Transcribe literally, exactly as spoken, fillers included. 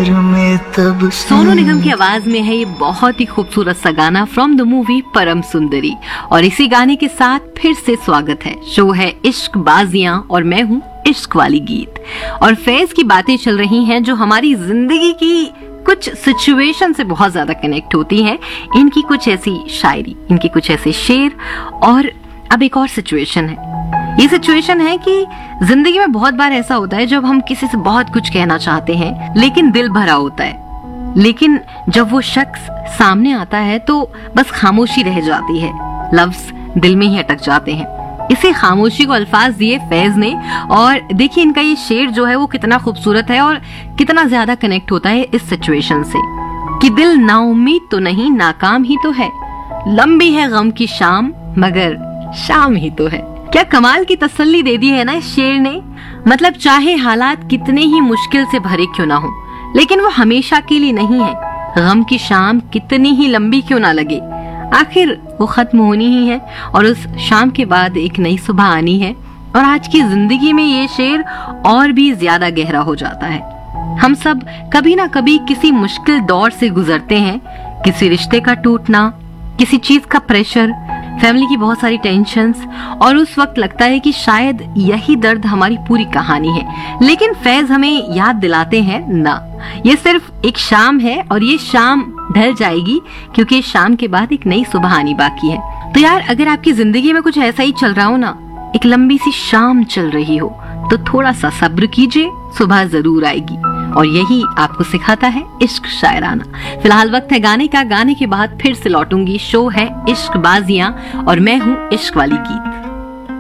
प्यार में तब सोनू निगम की आवाज में है ये बहुत ही खूबसूरत सा गाना फ्रॉम द मूवी परम सुंदरी। और इसी गाने के साथ फिर से स्वागत है। शो है इश्क बाजियां और मैं हूँ इश्क वाली गीत। और फैज की बातें चल रही हैं जो हमारी जिंदगी की कुछ सिचुएशन से बहुत ज्यादा कनेक्ट होती हैं। इनकी कुछ ऐसी शायरी, इनके कुछ ऐसे शेर। और अब एक और सिचुएशन है। ये सिचुएशन है कि जिंदगी में बहुत बार ऐसा होता है जब हम किसी से बहुत कुछ कहना चाहते हैं लेकिन दिल भरा होता है, लेकिन जब वो शख्स सामने आता है तो बस खामोशी रह जाती है, लफ्ज दिल में ही अटक जाते हैं। इसी खामोशी को अल्फाज दिए फैज ने। और देखिए इनका ये शेर जो है वो कितना खूबसूरत है और कितना ज्यादा कनेक्ट होता है इस सिचुएशन से कि दिल नाउम्मीद तो नहीं, नाकाम ही तो है, लंबी है गम की शाम मगर शाम ही तो है। क्या कमाल की तसल्ली दे दी है ना इस शेर ने। मतलब चाहे हालात कितने ही मुश्किल से भरे क्यों ना हो, लेकिन वो हमेशा के लिए नहीं है। गम की शाम कितनी ही लंबी क्यों ना लगे, आखिर वो खत्म होनी ही है और उस शाम के बाद एक नई सुबह आनी है। और आज की जिंदगी में ये शेर और भी ज्यादा गहरा हो जाता है। हम सब कभी ना कभी किसी मुश्किल दौर से गुजरते हैं, किसी रिश्ते का टूटना, किसी चीज का प्रेशर, फैमिली की बहुत सारी टेंशन्स, और उस वक्त लगता है कि शायद यही दर्द हमारी पूरी कहानी है। लेकिन फैज हमें याद दिलाते हैं ना, ये सिर्फ एक शाम है और ये शाम ढल जाएगी क्योंकि इस शाम के बाद एक नई सुबह आनी बाकी है। तो यार अगर आपकी जिंदगी में कुछ ऐसा ही चल रहा हो ना, एक लंबी सी शाम चल रही हो, तो थोड़ा सा सब्र कीजिए, सुबह जरूर आएगी। और यही आपको सिखाता है इश्क शायराना। फिलहाल वक्त है गाने का, गाने के बाद फिर से लौटूंगी। शो है इश्क बाजियां और मैं हूँ इश्क वाली गीत।